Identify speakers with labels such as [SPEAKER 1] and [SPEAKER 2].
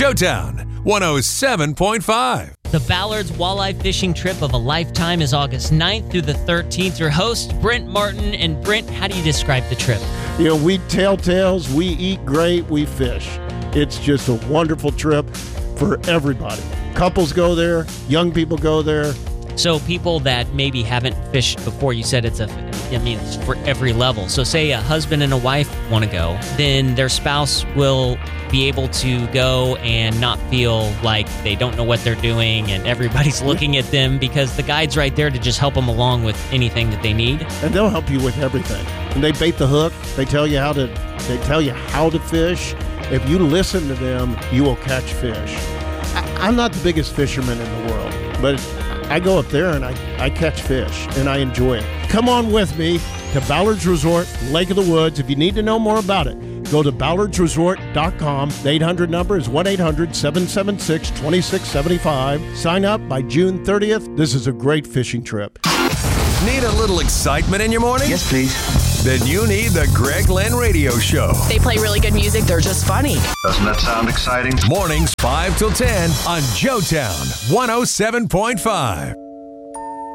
[SPEAKER 1] Joetown 107.5.
[SPEAKER 2] The Ballard's Walleye Fishing Trip of a Lifetime is August 9th through the 13th. Your host, Brent Martin. And Brent, how do you describe the trip?
[SPEAKER 3] You know, we tell tales, we eat great, we fish. It's just a wonderful trip for everybody. Couples go there, young people go there.
[SPEAKER 2] So people that maybe haven't fished before, you said it's for every level. So say a husband and a wife want to go, then their spouse will be able to go and not feel like they don't know what they're doing and everybody's looking at them, because the guide's right there to just help them along with anything that they need.
[SPEAKER 3] And they'll help you with everything. And they bait the hook. They tell you how to fish. If you listen to them, you will catch fish. I'm not the biggest fisherman in the world, but I go up there and I catch fish and I enjoy it. Come on with me to Ballard's Resort, Lake of the Woods. If you need to know more about it, go to ballardsresort.com. The 800 number is 1-800-776-2675. Sign up by June 30th. This is a great fishing trip.
[SPEAKER 1] Need a little excitement in your morning?
[SPEAKER 4] Yes, please.
[SPEAKER 1] Then you need the Greg Glenn Radio Show.
[SPEAKER 5] They play really good music. They're just funny.
[SPEAKER 4] Doesn't that sound exciting?
[SPEAKER 1] Mornings 5 till 10 on Joetown 107.5.